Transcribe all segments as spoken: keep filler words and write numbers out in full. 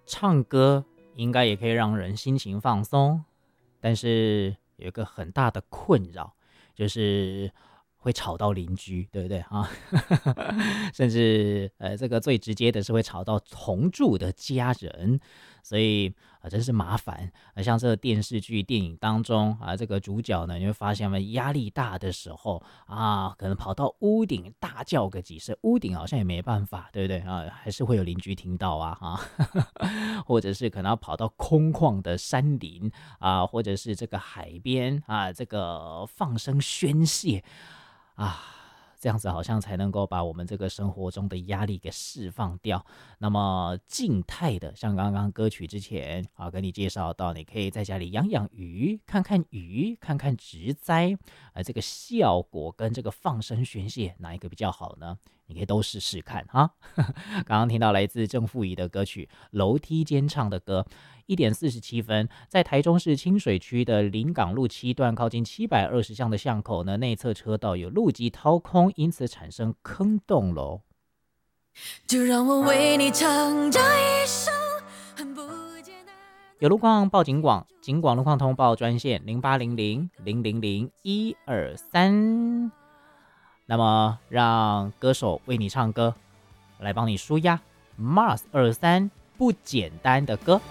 唱歌应该也可以让人心情放松，但是有一个很大的困扰，就是会吵到邻居，对不对啊？甚至呃，这个最直接的是会吵到同住的家人，所以啊，真是麻烦。啊，像这个电视剧、电影当中啊，这个主角呢，你会发现，压力大的时候啊，可能跑到屋顶大叫个几声，屋顶好像也没办法，对不对啊？还是会有邻居听到啊，啊，或者是可能要跑到空旷的山林啊，或者是这个海边啊，这个放声宣泄。啊，这样子好像才能够把我们这个生活中的压力给释放掉。那么静态的，像刚刚歌曲之前啊，跟你介绍到，你可以在家里养养鱼，看看鱼，看看植栽，啊，这个效果跟这个放声宣泄哪一个比较好呢？你可以都试试看哈。刚刚听到来自郑富仪的歌曲《楼梯间唱的歌》，一点四十七分，在台中市清水区的临港路七段，靠近七百二十巷的巷口呢，内侧车道有路基掏空，因此产生坑洞喽。就让我为你唱这一首很不简单。有路况报警广，警广路况通报专线零八零零零零零一二三。那么让歌手为你唱歌，来帮你舒压。Mars 二三不简单的歌。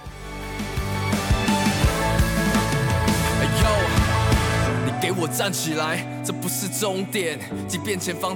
哎呦，你给我站起来，这不是终点，即便前方